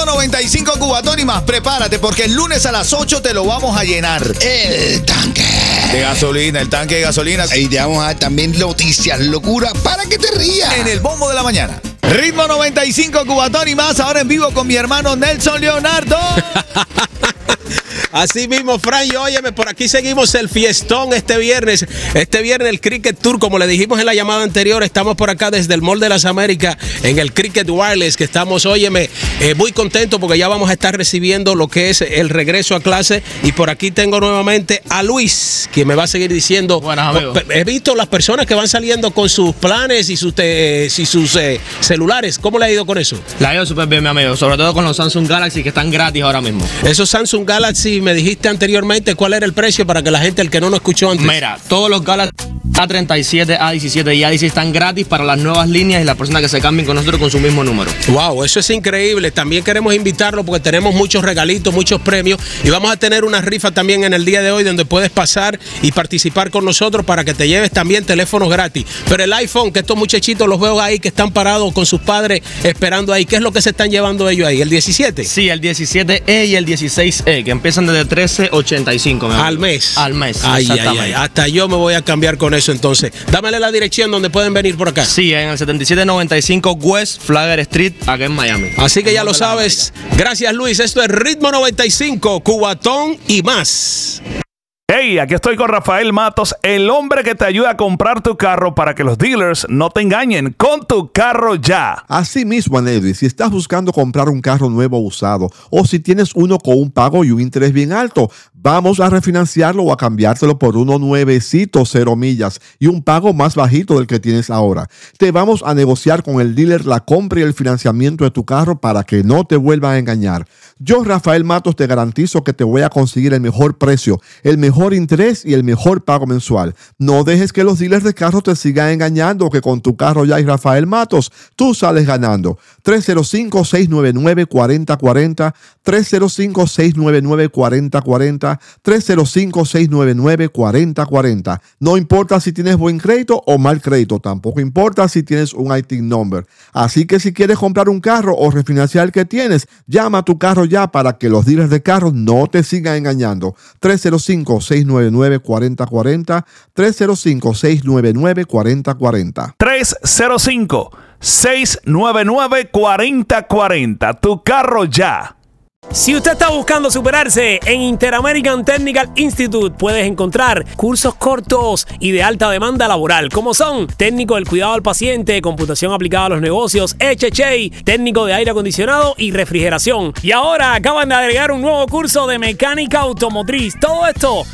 95 Cubatón y más. Prepárate porque el lunes a las 8 te lo vamos a llenar. El tanque De gasolina, el tanque de gasolina. Y te vamos a dar también noticias, locura, para que te rías. En el bombo de la mañana. Ritmo 95 Cubatón y más. Ahora en vivo con mi hermano Nelson Leonardo. Así mismo, Fran, y óyeme, por aquí seguimos el fiestón este viernes. Este viernes el Cricket Tour, como le dijimos en la llamada anterior, estamos por acá desde el Mall de las Américas en el Cricket Wireless, que estamos, óyeme, muy contentos porque ya vamos a estar recibiendo lo que es el regreso a clase. Y por aquí tengo nuevamente a Luis, quien me va a seguir diciendo. Buenas, amigos. He visto las personas que van saliendo con sus planes y sus celulares. ¿Cómo le ha ido con eso? La ha ido súper bien, mi amigo. Sobre todo con los Samsung Galaxy que están gratis ahora mismo. Esos Samsung Galaxy, me dijiste anteriormente cuál era el precio para que la gente, el que no nos escuchó antes. Mira, todos los Galaxy A37, A17 y A16 están gratis para las nuevas líneas y las personas que se cambien con nosotros con su mismo número. Wow, eso es increíble. También queremos invitarlo porque tenemos muchos regalitos, muchos premios y vamos a tener una rifa también en el día de hoy donde puedes pasar y participar con nosotros para que te lleves también teléfonos gratis. Pero el iPhone, que estos muchachitos los veo ahí que están parados con sus padres esperando ahí, ¿qué es lo que se están llevando ellos ahí? ¿El 17? Sí, el 17E y el 16E, que empiezan desde $13.85. Al mes. Al mes, ay, exactamente. ay, hasta yo me voy a cambiar con eso entonces. Dámele la dirección donde pueden venir por acá. Sí, en el 7795 West Flagler Street, acá en Miami. Así que ya lo sabes. Gracias, Luis. Esto es Ritmo 95, Cubatón y más. Hey, aquí estoy con Rafael Matos, el hombre que te ayuda a comprar tu carro para que los dealers no te engañen con tu carro ya. Así mismo, Anelvi, si estás buscando comprar un carro nuevo o usado, o si tienes uno con un pago y un interés bien alto, vamos a refinanciarlo o a cambiártelo por uno nuevecito, 0 millas, y un pago más bajito del que tienes ahora. Te vamos a negociar con el dealer la compra y el financiamiento de tu carro para que no te vuelvan a engañar. Yo, Rafael Matos, te garantizo que te voy a conseguir el mejor precio, el mejor interés y el mejor pago mensual. No dejes que los dealers de carros te sigan engañando, que con tu carro ya y Rafael Matos, tú sales ganando. 305-699-4040, 305-699-4040, 305-699-4040. No importa si tienes buen crédito o mal crédito, tampoco importa si tienes un IT number. Así que si quieres comprar un carro o refinanciar el que tienes, llama a tu carro ya para que los dealers de carros no te sigan engañando. 305-699-4040, 305-699-4040. 305-699-4040. Tu carro ya. Si usted está buscando superarse, en Interamerican Technical Institute puedes encontrar cursos cortos y de alta demanda laboral, como son técnico del cuidado al paciente, computación aplicada a los negocios, HHA, técnico de aire acondicionado y refrigeración. Y ahora acaban de agregar un nuevo curso de mecánica automotriz. Todo esto